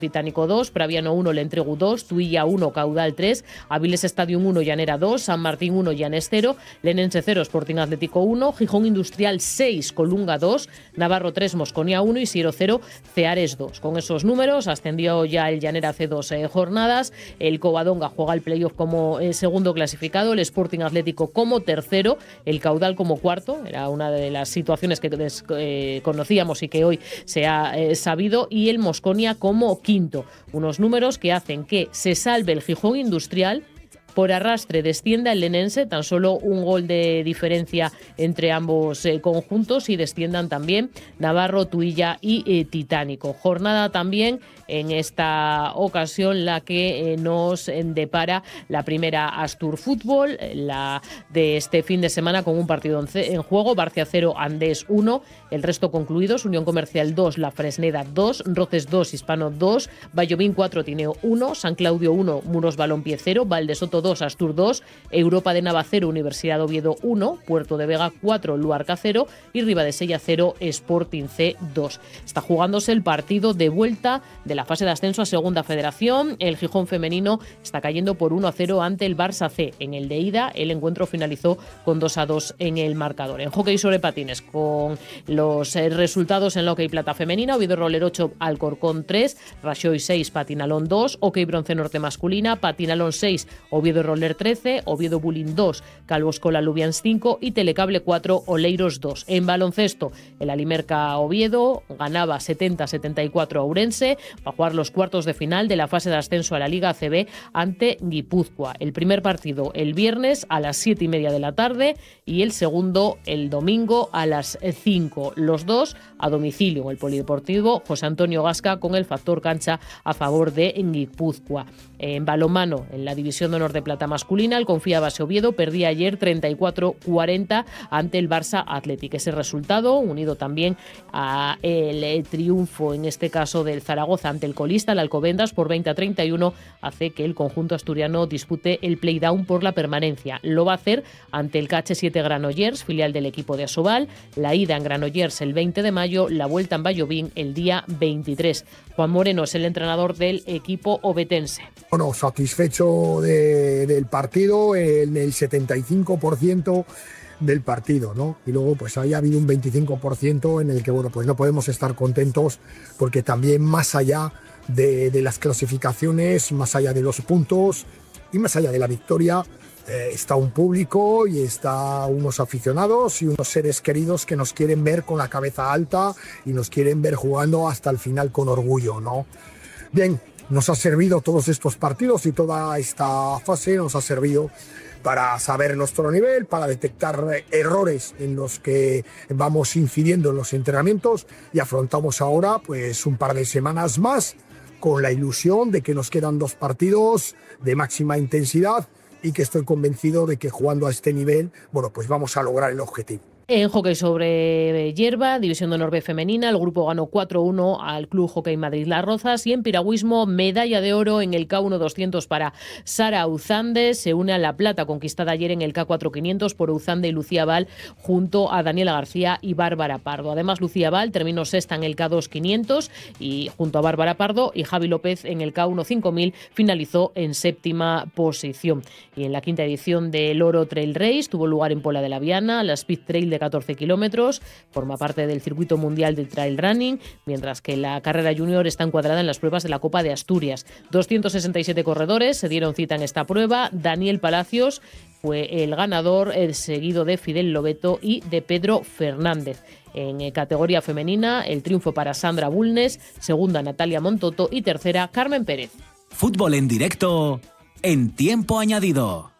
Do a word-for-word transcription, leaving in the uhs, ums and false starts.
Británico dos, Praviano uno, Lentregu dos, Tuilla uno, Caudal tres, Aviles Stadium uno, Llanera dos, San Martín uno, Llanes cero, Lenense cero, Sporting Atlético uno, Gijón Industrial seis, Colunga dos, Navarro tres, Mosconia uno y Siero cero, Ceares dos. Con esos números ascendió ya el Llanera hace dos eh, jornadas, el Covadonga juega el playoff como eh, segundo clasificado, el Sporting Atlético como tercero, el Caudal como cuarto, era una de las situaciones que des, eh, conocíamos y que hoy se ha eh, sabido, y el Mosconia como quinto. Quinto, unos números que hacen que se salve el Gijón Industrial, por arrastre descienda el Lenense, tan solo un gol de diferencia entre ambos eh, conjuntos, y desciendan también Navarro, Tuilla y eh, Titánico. Jornada también en esta ocasión la que eh, nos depara la primera Astur Fútbol, la de este fin de semana, con un partido en, en juego: Barcia cero, Andés uno, el resto concluidos: Unión Comercial dos, La Fresneda dos, Roces dos, Hispano dos, Vallovín cuatro, Tineo uno, San Claudio uno, Muros Balompié cero, Valdesoto dos, Astur dos, Europa de Nava cero, Universidad Oviedo uno, Puerto de Vega cuatro, Luarca cero y Ribadesella cero, Sporting C dos. Está jugándose el partido de vuelta de la fase de ascenso a Segunda Federación. El Gijón femenino está cayendo por uno a cero ante el Barça C. En el de ida, el encuentro finalizó con dos a dos en el marcador. En hockey sobre patines, con los resultados en la hockey plata femenina: Oviedo Roller ocho, Alcorcón tres, Rajoy seis, Patinalón dos, hockey bronce norte masculina, Patinalón seis, Oviedo Roller trece, Oviedo Bullying dos, Calvoscola Lubians cinco y Telecable cuatro, Oleiros dos. En baloncesto, el Alimerca Oviedo ganaba setenta a setenta y cuatro a Ourense para jugar los cuartos de final de la fase de ascenso a la Liga A C B ante Guipúzcoa. El primer partido el viernes a las siete y media de la tarde y el segundo el domingo a las cinco. Los dos a domicilio en el Polideportivo José Antonio Gasca, con el factor cancha a favor de Guipúzcoa. En balonmano, en la división de honor de plata masculina, el Confía Base Oviedo perdía ayer treinta y cuatro cuarenta ante el Barça Athletic. Ese resultado, unido también a el triunfo, en este caso del Zaragoza ante el colista, el Alcobendas, por veinte a treinta y uno, hace que el conjunto asturiano dispute el playdown por la permanencia. Lo va a hacer ante el K H siete Granollers, filial del equipo de Asobal. La ida en Granollers el veinte de mayo, la vuelta en Vallovín el día veintitrés. Juan Moreno es el entrenador del equipo obetense. Bueno, satisfecho de, del partido en el setenta y cinco por ciento del partido, ¿no? Y luego pues haya habido un veinticinco por ciento en el que, bueno, pues no podemos estar contentos, porque también más allá de, de las clasificaciones, más allá de los puntos y más allá de la victoria, eh, está un público y está unos aficionados y unos seres queridos que nos quieren ver con la cabeza alta y nos quieren ver jugando hasta el final con orgullo, ¿no? Bien, nos ha servido todos estos partidos y toda esta fase nos ha servido para saber nuestro nivel, para detectar errores en los que vamos incidiendo en los entrenamientos, y afrontamos ahora pues un par de semanas más con la ilusión de que nos quedan dos partidos de máxima intensidad y que estoy convencido de que jugando a este nivel, bueno, pues vamos a lograr el objetivo. En hockey sobre hierba, división de honor B femenina, el grupo ganó cuatro uno al Club Hockey Madrid Las Rozas, y en piragüismo, medalla de oro en el K uno doscientos para Sara Uzande. Se une a la plata conquistada ayer en el K cuatro quinientos por Uzande y Lucía Val, junto a Daniela García y Bárbara Pardo. Además, Lucía Val terminó sexta en el K dos quinientos y junto a Bárbara Pardo, y Javi López en el K uno cinco mil finalizó en séptima posición. Y en la quinta edición del Oro Trail Race tuvo lugar en Pola de la Viana, la Speed Trail de catorce kilómetros, forma parte del circuito mundial de trail running, mientras que la carrera junior está encuadrada en las pruebas de la Copa de Asturias. doscientos sesenta y siete corredores se dieron cita en esta prueba. Daniel Palacios fue el ganador, el seguido de Fidel Lobeto y de Pedro Fernández. En categoría femenina, el triunfo para Sandra Bulnes, segunda Natalia Montoto y tercera Carmen Pérez. Fútbol en directo en tiempo añadido.